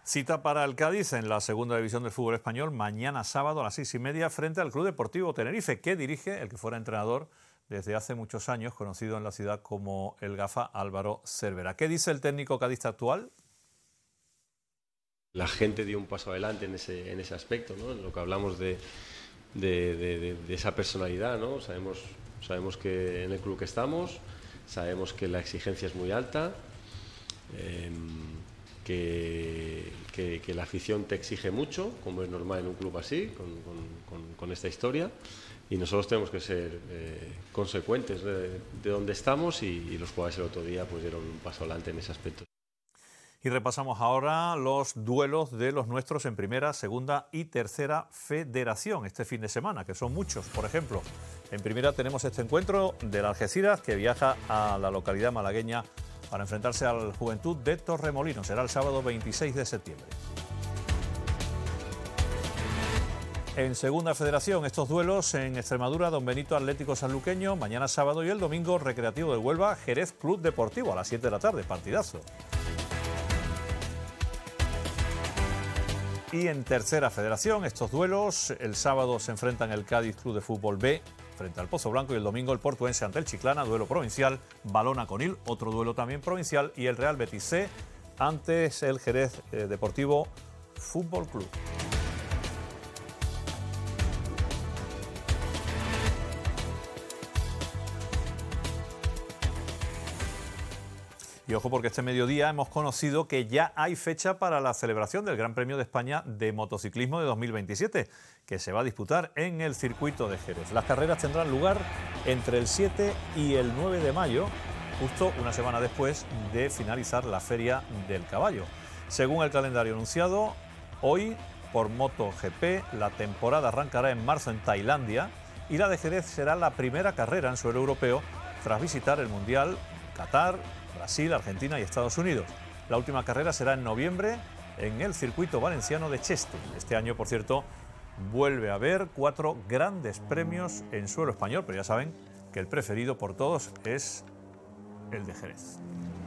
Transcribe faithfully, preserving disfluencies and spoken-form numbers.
Cita para el Cádiz en la segunda división del fútbol español mañana sábado a las seis y media frente al Club Deportivo Tenerife, que dirige el que fuera entrenador desde hace muchos años, conocido en la ciudad como el Gafa, Álvaro Cervera. ¿Qué dice el técnico cadista actual? La gente dio un paso adelante en ese, en ese aspecto, ¿no? En lo que hablamos de, de, de, de, de esa personalidad, ¿no? Sabemos, sabemos que en el club que estamos, sabemos que la exigencia es muy alta, eh, que, que, que la afición te exige mucho, como es normal en un club así, con, con, con, con esta historia, y nosotros tenemos que ser eh, consecuentes de, de donde estamos, y, y los jugadores el otro día pues dieron un paso adelante en ese aspecto. Y repasamos ahora los duelos de los nuestros en primera, segunda y tercera federación este fin de semana, que son muchos. Por ejemplo, en primera tenemos este encuentro del Algeciras, que viaja a la localidad malagueña para enfrentarse al Juventud de Torremolinos. Será el sábado veintiséis de septiembre. En segunda federación, estos duelos en Extremadura, Don Benito Atlético Sanluqueño, mañana sábado, y el domingo Recreativo de Huelva, Jerez Club Deportivo a las siete de la tarde, partidazo. Y en tercera federación, estos duelos, el sábado se enfrentan el Cádiz Club de Fútbol B frente al Pozo Blanco, y el domingo el Portuense ante el Chiclana, duelo provincial, Balona Conil, otro duelo también provincial, y el Real Betis C ante el Jerez eh, Deportivo Fútbol Club. Y ojo, porque este mediodía hemos conocido que ya hay fecha para la celebración del Gran Premio de España de Motociclismo de dos mil veintisiete, que se va a disputar en el circuito de Jerez. Las carreras tendrán lugar entre el siete y el nueve de mayo, justo una semana después de finalizar la Feria del Caballo. Según el calendario anunciado, hoy por MotoGP la temporada arrancará en marzo en Tailandia, y la de Jerez será la primera carrera en suelo europeo tras visitar el Mundial Qatar, Brasil, Argentina y Estados Unidos. La última carrera será en noviembre en el circuito valenciano de Cheste. Este año, por cierto, vuelve a haber cuatro grandes premios en suelo español, pero ya saben que el preferido por todos es el de Jerez.